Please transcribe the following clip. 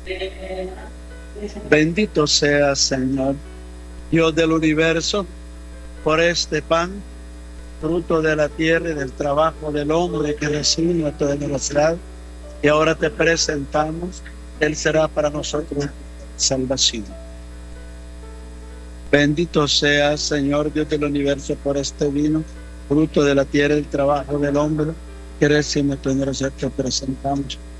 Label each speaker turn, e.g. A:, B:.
A: Bendito sea, Señor, Dios del universo, por este pan, fruto de la tierra y del trabajo del hombre que recibe nuestra generosidad. Y ahora te presentamos, Él será para nosotros salvación. Bendito sea, Señor, Dios del universo, por este vino, fruto de la tierra y del trabajo del hombre que recibe nuestra generosidad. Te presentamos,